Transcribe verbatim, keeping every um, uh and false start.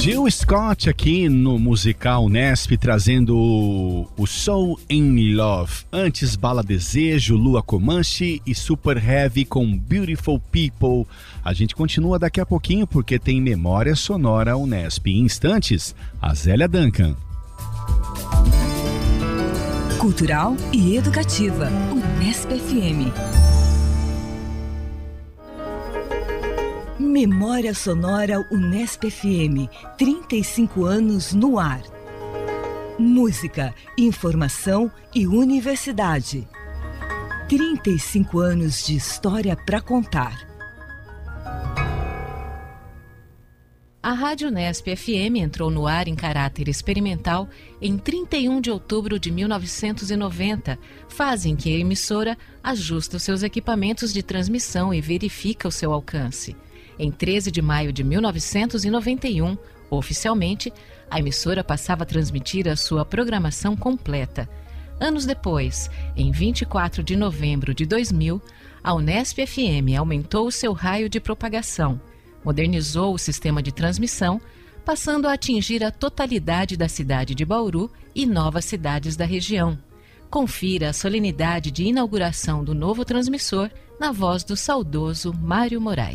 Jill Scott aqui no Musical Nesp, trazendo o Soul in Love. Antes, Bala Desejo, Lua Comanche e Super Heavy com Beautiful People. A gente continua daqui a pouquinho porque tem Memória Sonora Unesp. Em instantes, a Zélia Duncan. Cultural e educativa, Unesp F M. Memória Sonora Unesp F M, trinta e cinco anos no ar. Música, informação e universidade. trinta e cinco anos de história para contar. A Rádio Unesp F M entrou no ar em caráter experimental em trinta e um de outubro de mil novecentos e noventa, fase em que a emissora ajusta os seus equipamentos de transmissão e verifica o seu alcance. Em treze de maio de mil novecentos e noventa e um, oficialmente, a emissora passava a transmitir a sua programação completa. Anos depois, em vinte e quatro de novembro de dois mil, a Unesp F M aumentou o seu raio de propagação, modernizou o sistema de transmissão, passando a atingir a totalidade da cidade de Bauru e novas cidades da região. Confira a solenidade de inauguração do novo transmissor na voz do saudoso Mário Moraes.